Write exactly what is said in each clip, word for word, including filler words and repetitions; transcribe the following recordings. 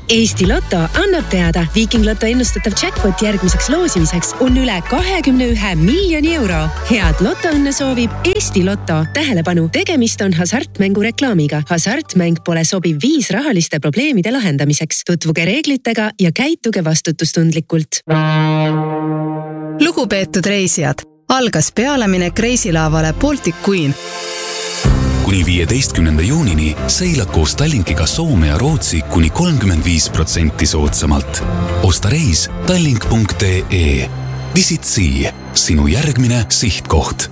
Eesti Lotto annab teada, Viiking Lotto ennustatav jackpot järgmiseks loosimiseks on üle kahekümne ühe miljoni euro. Head lotoõnne soovib Eesti Lotto. Tähelepanu, tegemist on hasartmängu reklaamiga. Hasartmäng pole sobiv viis rahaliste probleemide lahendamiseks. Tutvuge reeglitega ja käituge vastutustundlikult. Lugupeetud reisijad, algas pealeminek reisilaavale Baltic Queen. Kuni viieteistkümnenda juunini seilad koos Tallinkiga Soome ja Rootsi kuni kolmkümmend viis protsenti soodsamalt. Osta reis tallink punkt ee. Visit Sea, sinu järgmine sihtkoht.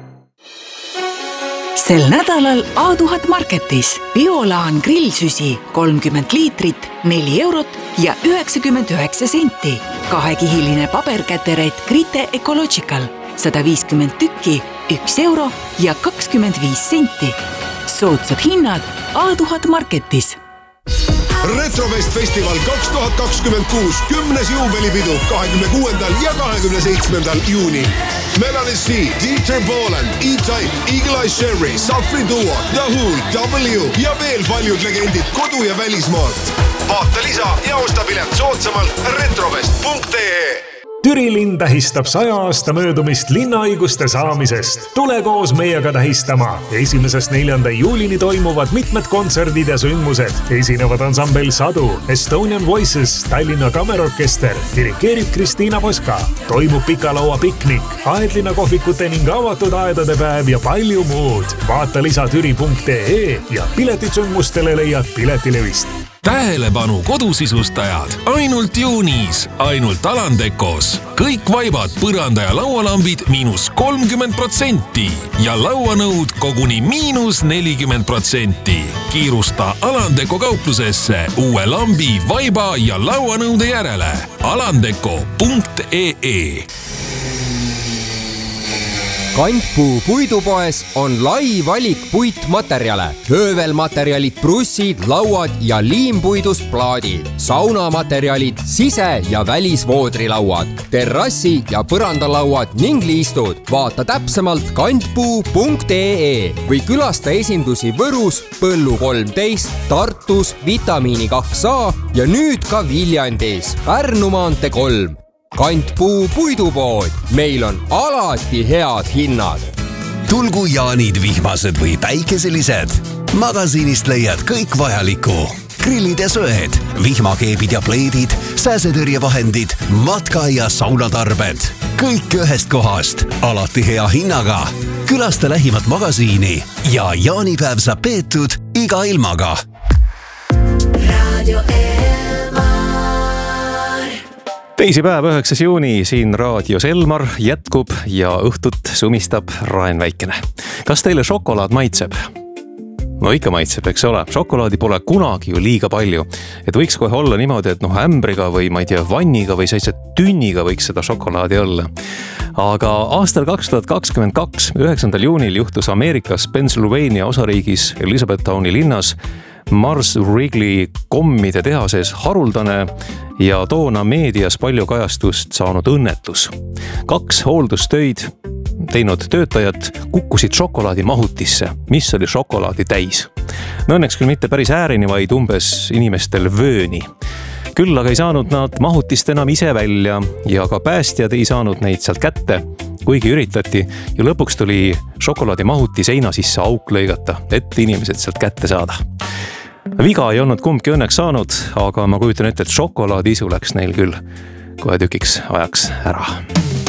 Sel nädalal A tuhat Marketis Biolaan grillsüsi kolmkümmend liitrit, neli eurot ja üheksakümmend üheksa senti. Kahekihiline paberkäteret Grite Ecological sada viiskümmend tükki, üks euro ja kakskümmend viis senti. Soodsad hinnad A tuhat Marketis. Retrofest Festival kaks tuhat kakskümmend kuus kümnes juubelipidu kahekümne kuuendal ja kahekümne seitsmendal juunil. Melanie C, Dieter Bohlen, E-Type, Eagle Eye Sherry, Safri Duo, The Who, W ja veel paljud legendid kodu- ja välismaalt. Vaata lisa ja osta pilet soodsamalt retrofest punkt ee. Türi linn tähistab saja aasta möödumist linnaõiguste saamisest. Tule koos meiega tähistama. Esimesest neljanda juulini toimuvad mitmed kontserdid ja sündmused. Esinevad ansambel Sadu, Estonian Voices, Tallinna Kammerorkester, dirikeerib Kristiina Poska. Toimub pikalaua piknik, aedlina kohvikute ning avatud aedade päev ja palju muud. Vaata lisa türi punkt ee ja piletid sündmustele leiad Piletilevist. Tähelepanu kodusisustajad, ainult juunis, ainult Alandekos. Kõik vaibad, põranda ja laualambid miinus kolmkümmend protsenti ja lauanõud koguni miinus nelikümmend protsenti. Kiirusta Alandeko kauplusesse uue lambi, vaiba ja lauanõude järele. alandeko punkt ee. Kantpuu puidupoes on lai valik puitmaterjale. Höövelmaterjalid, brussid, lauad ja liimpuidust plaadid. Saunamaterjalid, sise- ja välisvoodrilauad, terrassi- ja põrandalauad ning liistud. Vaata täpsemalt kantpuu punkt ee või külasta esindusi Võrus, Põllu kolmteist, Tartus, Vitamiini kaks A ja nüüd ka Viljandis, Pärnu maantee kolm. Kantpuu puidupood. Meil on alati head hinnad. Tulgu jaanid vihmased või päikeselised. Magasiinist leiad kõik vajaliku. Grillid ja söed, vihmakeebid ja pleedid, sääsetõrjevahendid, matka- ja saunatarbed. Kõik ühest kohast, alati hea hinnaga. Külasta lähimat magasiini ja jaanipäev saab peetud iga ilmaga. Radio Teisipäev üheksas juuni siin raadios Elmar jätkub ja õhtut sumistab Raen Väikene. Kas teile šokolaad maitseb? No ikka maitseb, eks ole. Šokolaadi pole kunagi ju liiga palju. Et võiks kohe olla niimoodi, et noh ämbriga või ma ei tea, vanniga või sellise tünniga võiks seda šokolaadi olla. Aga aastal kaks tuhat kakskümmend kaks, üheksandal juunil juhtus Ameerikas Pennsylvania osariigis Elizabethtowni linnas Mars Wrigley kommide tehases haruldane ja toona meedias palju kajastust saanud õnnetus. Kaks hooldustöid teinud töötajad kukkusid šokolaadi mahutisse, mis oli šokolaadi täis. No õnneks küll mitte päris äärini, vaid umbes inimestel vööni. Küll aga ei saanud nad mahutist enam ise välja ja ka päästjad ei saanud neid sealt kätte, kuigi üritati ja lõpuks tuli šokolaadi mahuti seina sisse auk lõigata, et inimesed sealt kätte saada. Viga ei olnud kumbki õnneks saanud, aga ma kujutan ette, et šokolaadisu läks neil küll kohe tükiks ajaks ära.